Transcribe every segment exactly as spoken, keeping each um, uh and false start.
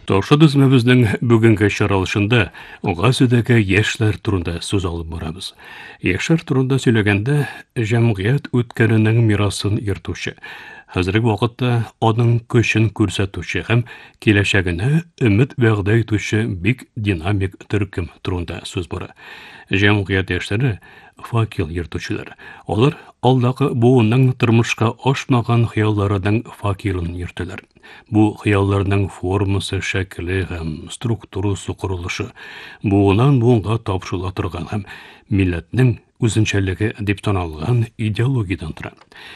Таушы дүзмәбезнең бүгенге чаралышында Газидәге яшьләр турында сүз алып барабыз. Яшьләр турында сөйләгәндә, җәмгыять үткәренең мирасын йөртүче, хәзерге вакытта аның көчен күрсәтүче һәм киләчәгенә өмет вәгъдә итүче бик динамик төркем турында сүз бара. Җәмгыять яшьләре факел йөртүчеләр. Алар алдагы буынның тормышка ашмаган хыялларының факелын йөртәләр. Бу хыялларның формасы, шәкеле һәм структурасы корылышы буыннан буынга тапшыла торган һәм милләтнең үзенчәлеге дип танылган идеологиядан тора.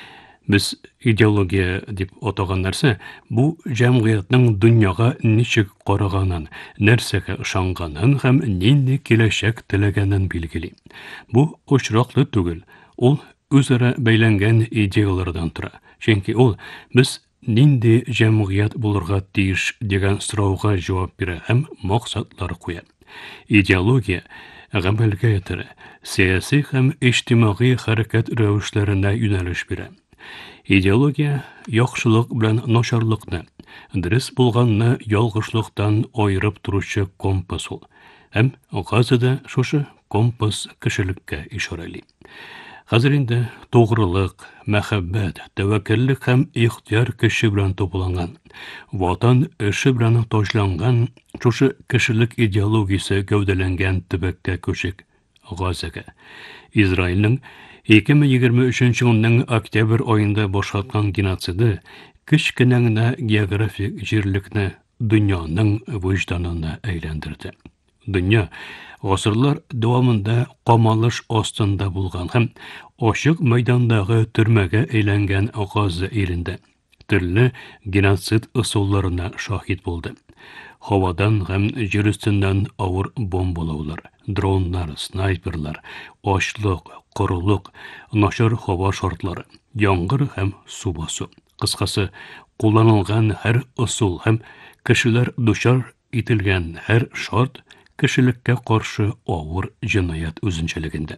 Без идеология дип атаган нәрсә бу җәмгыятьнең дөньяга ничек караганын, нәрсәгә ышанганын һәм нинди киләчәк теләгәнен билгели. Бу очраклы түгел, ул үзара бәйләнгән идеялардан тора. Чөнки ул без нинди җәмгыять булырга тиеш дигән сорауга җавап бирә һәм максатлар куя. Идеология гамәлгә ятерә, сәяси һәм иҗтимагый хәрәкәт рәвешләренә юнәлеш бирә. Идеология яхшылык белән начарлыкны, дөрес булганны ялгышлыктан аерып торучы компас ул. Һәм Газида шушы компас кешелеккә ишарәли. Хәзер инде тугрылык, мәхәббәт, тәвәккәллек һәм ихтияр көче белән тупыланган, ватан эше белән таҗланган шушы кешелек идеологиясе гәүдәләнгән төбәккә күчек Газига. Израильнең ике мең егерме өченче елның октябрь аенда башланган геноциды кечкенә генә географик җирлекне дөньяның вөҗданына әйләндерде. Дөнья гасырлар дәвамында камалыш астында булган һәм ачык мәйдандагы төрмәгә әйләнгән Газа илендә төрле геноцид ысулларына шаһит булды. Һавадан һәм җир өстеннән авыр бомбалаулар, дроннар, снайперлар, ачлык, корылык, начар һава шартлары, яңгыр һәм су басу. Кыскасы, кулланылган һәр ысул һәм кешеләр дучар ителгән һәр шарт кешелеккә каршы авыр җинаять үзенчәлегендә.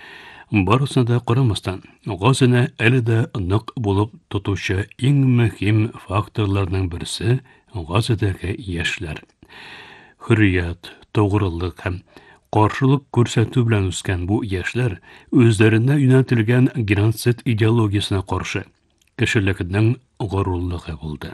Барысына да карамастан, Газина әле дә нык булып тотучы иң мөһим факторларның берсе Газидәге яшьләр. Хөррият, тугрылык һәм каршылык күрсәтү белән үскән бу яшьләр үзләренә юнәлтелгән геноцид идеологиясенә каршы кешелекнең горурлыгы булды.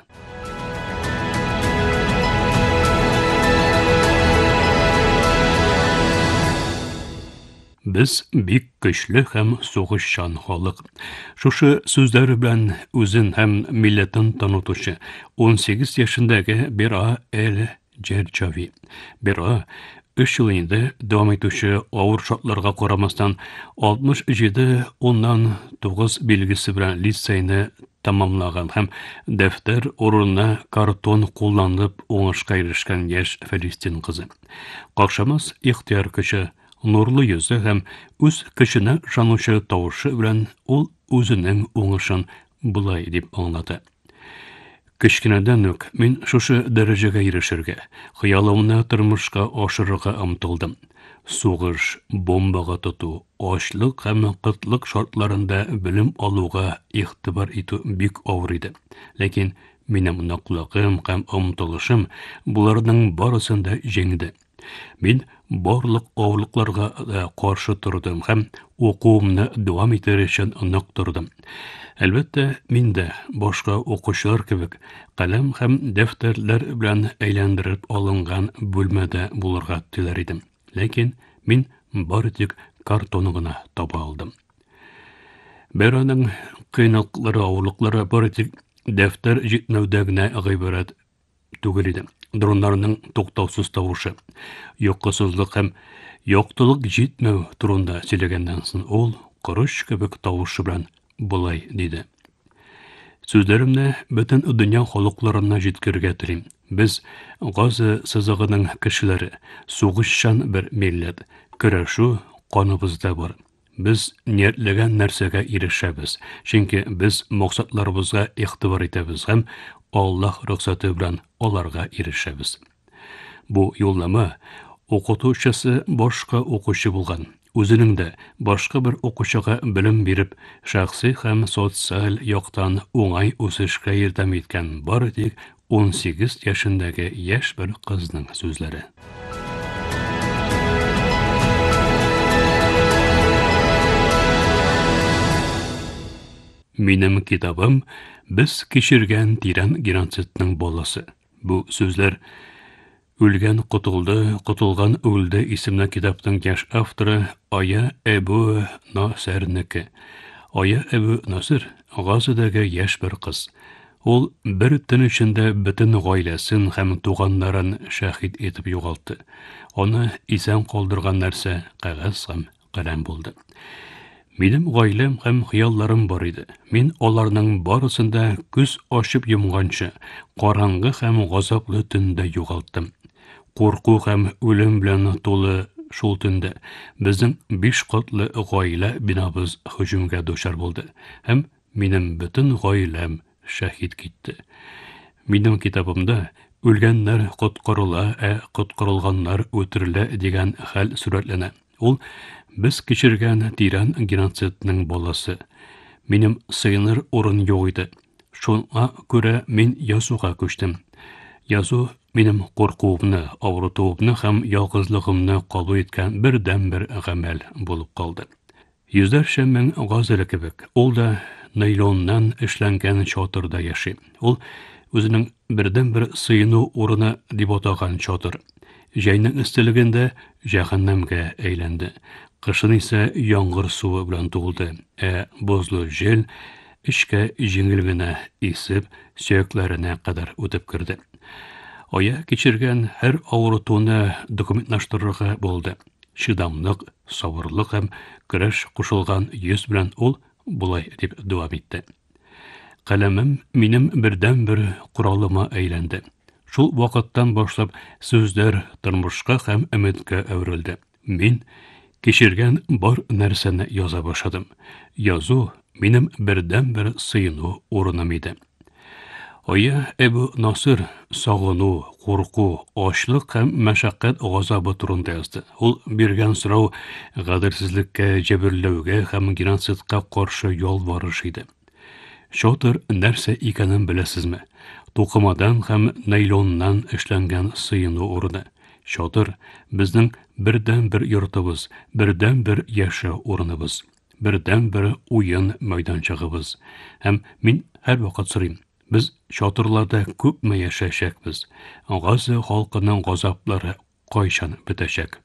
Без бик көчле һәм сугышчан халык. Шушы сүзләр белән үзен һәм милләтен танытучы он сигез яшендәге Бера эль-Җәрҗави. Бера өч ел инде дәвам итүче авыр шартларга карамастан алтмыш җиде уннан тугыз билгесе белән лицейны тамамлаган һәм дәфтәр урынына картон кулланып уңышка ирешкән яшь Фәлестин кызы. Кашамас ихтияр көче, нурлы йөзе һәм үз көченә ышанучы тавышы белән ул үзенең уңышын булай дип аңлата. Кечкенәдән үк мин шушы дәрәҗәгә ирешергә, хыялымны тормышка ашырырга омтылдым. Сугыш, бомбага тоту, ачлык һәм кытлык шартларында белем алуга игътибар итү бик авыр иде. Ләкин минем ныклыгым һәм омтылышым буларның барысында җиңде. Мин барлык авырлыкларга да каршы тордым һәм укуымны дәвам итер өчен нык тордым. Әлбәттә, мин дә башка укучылар кебек каләм һәм дәфтәрләр белән әйләндереп алынган бүлмәдә булырга теләр идем. Ләкин мин бары тик картон гына таба алдым. Бераның кыйнаклары, авырлыклары бары тик дәфтәр җитмәүдә генә гыйбарәт түгел иде. Дроннарның туктаусыз тавышы, йокысызлык һәм яктылык җитмәү турында сөйләгәннән соң ул корыш кебек тавышы белән булай диде. Сүзләремне бөтен дөнья халыкларына җиткергә телим. Без Газа сызыгының кешеләре, сугышчан бер милләт, көрәшү каныбызда бар. Без ниятләгән нәрсәгә ирешәбез, чөнки без максатларыбызга игътибар итәбез һәм Аллаһ рөхсәте белән аларга ирешәбез. Бу юллама укытучысы башка укучы булган. Үзенең дә башка бер укучыга белем биреп, шәхси һәм социаль яктан уңай үсешкә ярдәм иткән бары тик он сигез яшындагы яшь бер кызның сүзләре. Минем китабым без кичергән тирән геноцидның баласы. Бу сүзләр Үлгән кутылды, кутылган үлде исемле китаптың яшь авторы Ая Әбу Насырнеке. Ая Әбу Насыр Газадагы яшь бер кыз. Ул бер төн эчендә бөтен гаиләсен һәм туганнарын шәһид итеп югалтты. Аны исән калдырган нәрсә кагаз һәм каләм булды. Минем гаиләм һәм хыялларым бар иде. Мин аларның барысында күз ачып йомганчы, караңгы һәм газаплы төндә югалттым. Курку һәм үлем белән тулы шул төндә безнең биш катлы гаилә бинабыз һөҗүмгә дучар булды. Һәм минем бөтен гаиләм шәһид китте. Минем китабымда үлгәннәр коткарыла, ә коткарылганнар үтерелә дигән хәл сурәтләнә. Ул Без кичергән тирән геноцидның баласы. Минем сыйныр урын юк иде. Шуңа күрә мин язуга күчтем. Язу минем куркуымны, авыртуымны һәм ялгызлыгымны кабул иткән бердән-бер гамәл булып калды. Йөзләрчә мең газеле кебек, ул да нейлоннан эшләнгән чатырда яши. Ул үзенең бердән-бер сыйну урыны дип атаган чатыр. Җәйнең истелегендә җәһәннәмгә әйләнде. Кышын исә яңгыр суы белән тулды, ә бозлы җил эчкә җиңел генә исеп, сөякләренә кадәр үтеп керде. Ая кичергән һәр авыртуны документлаштырырга булды. Шидамлык, сабырлык һәм көрәш кушылган йөз белән ул булай дип дәвам итте. Каләмем минем бердән-бер коралыма әйләнде. Шул вакыттан башлап сүзләр тормышка һәм өметкә әверелде. Мин кичергән бар нәрсәне яза башладым. Язу минем бердән-бер сыйыну урыным иде. Ая Әбу Насыр сагыну, курку, ачлык һәм мәшәкать газабы турында язды. Ул биргән сорау гаделсезлеккә, җәберләүгә һәм геноцидка каршы ялварыш иде. Шатыр нәрсә икәнен беләсезме? Тукымадан һәм нейлоннан эшләнгән сыйыну урыны. Шатыр безнең бердән-бер йортыбыз, бердән-бер яшә урыныбыз, бердән-бер уен мәйданчыгыбыз. Һәм мин һәр вакыт сорыйм: без шатырларда күпме яшәшәкбез? Газа халкының газаплары кайчан бетәчәк?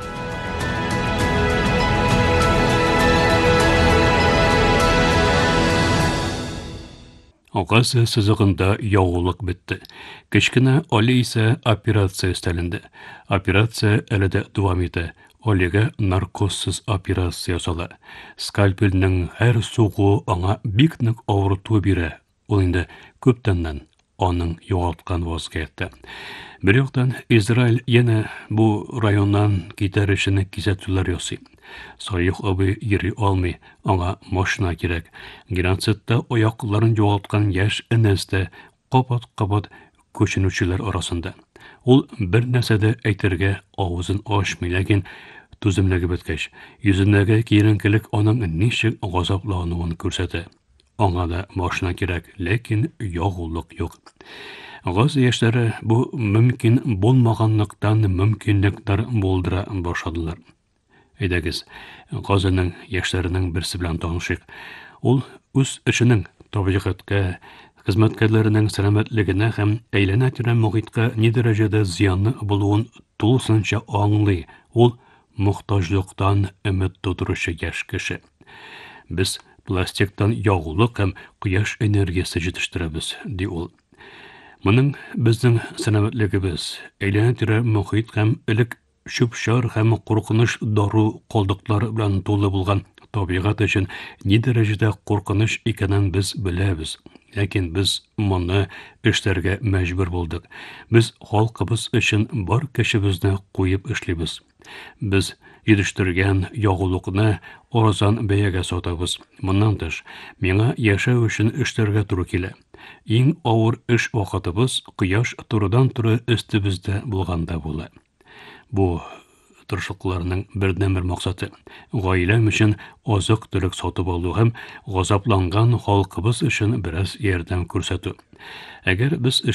Газа сызыгында яулык бетте. Кечкенә Али исә операция өстәлендә. Операция әле дә дәвам итә. Алига наркозсыз операция ясала. Скальпельнең һәр сугу аңа бик нык авырту бирә. Ул инде күптәннән аның югалткан вазгыятта. Бер яктан Израиль яна бу районнан китәр эшене кизәтүләр ясый. Саих абый йөри алмый, аңа машина кирәк. Геноцидта аякларын югалткан яшь энәстә капат-капат күченүчеләр арасында. Ул бер нәрсәдә әйтергә авызын ачмый, ләкин түземлеге беткәч, йөзендәге киеренкелек аның ничек газаплануын күрсәтә. Аңа да машина кирәк, ләкин ягулык юк. Газ яшьләре бу мөмкин булмаганлыктан мөмкинлекләр булдыра башладылар. Әйдәгез, Газаның яшьләренең берсе белән танышыйк. Ул үз эшенең табигатькә, хезмәткәрләренең сәламәтлегенә һәм әйләнә-тирә мохитка ни дәрәҗәдә зыянны булуын тулысынча аңлый. Ул мохтаҗлыктан өмет тудыручы яшь кеше. Без пластиктан ягулык һәм кояш энергиясе җитештерәбез, ди ул. Моның безнең сәламәтлегебез, әйләнә-тирә мохит һәм элек шүп-шар һәм куркыныч дару калдыклары белән тулы булган табигать өчен ни дәрәҗәдә куркыныч икәнен без беләбез. Ләкин без моны эшләргә мәҗбүр булдык. Без халкыбыз өчен бар көчебезне куеп эшлибез. Без җитештергән ягулыкны арзан бәягә сатабыз. Моннан тыш, миңа яшәү өчен эшләргә туры килә. Иң авыр эш вакытыбыз кояш турыдан-туры өстебездә булганда була. Бу тырышлыкларның бердән-бер максаты гаиләм өчен азык-төлек сатып алу һәм газапланган халкыбыз өчен бераз ярдәм күрсәтү. Әгәр без